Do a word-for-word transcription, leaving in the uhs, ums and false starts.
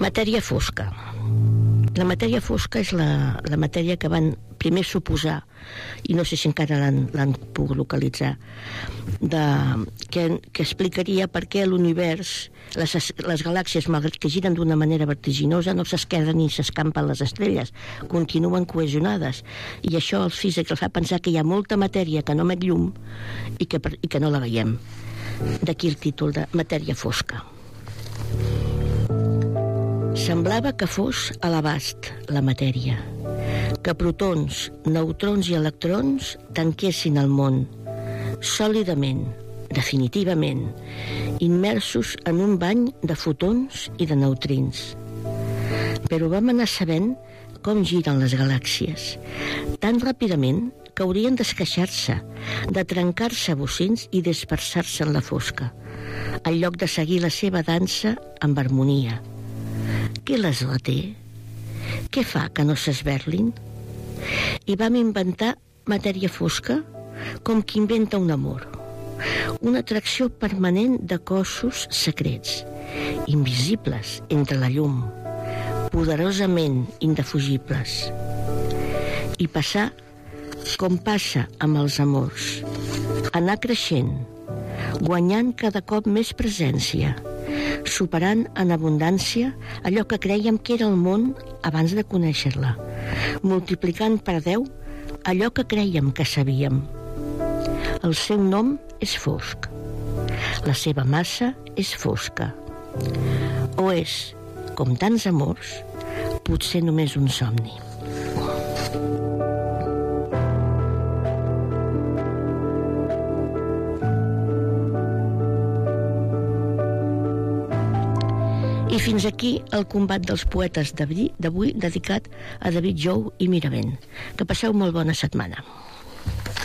Matèria fosca. La matèria fosca és la, la matèria que van primer suposar, i no sé si encara l'han pogut localitzar, de, que, que explicaria per què l'univers, les, les galàxies, malgrat que giren d'una manera vertiginosa, no s'esquerden ni s'escampen les estrelles, continuen cohesionades. I això els físics els fa pensar que hi ha molta matèria que no emet llum i que, i que no la veiem. D'aquí el títol de matèria fosca. Semblava que fos a l'abast la matèria, que protons, neutrons i electrons tanquessin el món, sòlidament, definitivament, immersos en un bany de fotons i de neutrins. Però vam anar sabent com giren les galàxies, tan ràpidament que haurien d'esqueixar-se, de trencar-se a bocins i dispersar-se en la fosca, en lloc de seguir la seva dansa amb harmonia. Què les reté? Què fa que no s'esberlin? I vam inventar matèria fosca com qui inventa un amor. Una atracció permanent de cossos secrets, invisibles entre la llum, poderosament indefugibles. I passar com passa amb els amors, anar creixent, guanyant cada cop més presència, superant en abundància allò que crèiem que era el món abans de conèixer-la, multiplicant per deu allò que crèiem que sabíem. El seu nom és fosc. La seva massa és fosca. O és, com tants amors, potser només un somni. I fins aquí el combat dels poetes d'avui dedicat a David Jou i Miravent. Que passeu molt bona setmana.